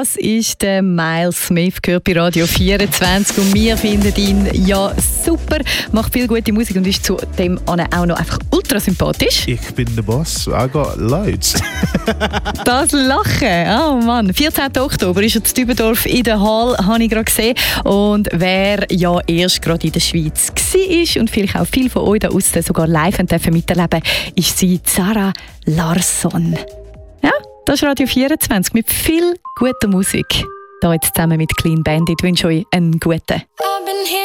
Das ist der Miles Smith, gehört bei Radio 24 und wir finden ihn ja super, macht viel gute Musik und ist zudem auch noch einfach ultra sympathisch. Ich bin der Boss, I got loads. Das Lachen, oh Mann. 14. Oktober ist er in Dübendorf in der Hall, habe ich gerade gesehen. Und wer ja erst gerade in der Schweiz war und vielleicht auch viele von euch da aussen sogar live miterleben, ist sie Zara Larsson. Ja, das ist Radio 24 mit viel guter Musik. Hier jetzt zusammen mit Clean Bandit. Ich wünsche euch einen guten.